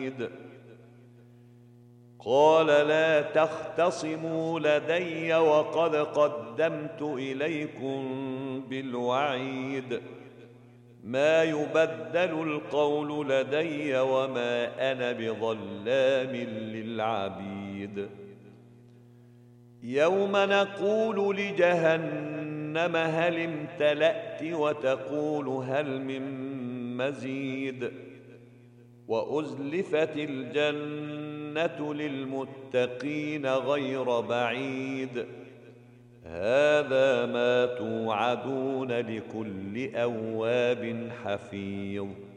قال لا تختصموا لدي وقد قدمت إليكم بالوعيد ما يبدل القول لدي وما أنا بظلام للعبيد يوم نقول لجهنم هل امتلأت وتقول هل من مزيد وأزلفت الجنة للمتقين غير بعيد هذا ما توعدون لكل أواب حفيظ